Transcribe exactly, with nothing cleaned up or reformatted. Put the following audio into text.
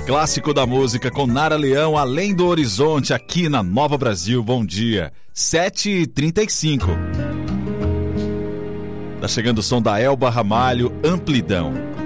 Clássico da música com Nara Leão, Além do Horizonte, aqui na Nova Brasil. Bom dia, sete e trinta e cinco. Tá chegando o som da Elba Ramalho, Amplidão.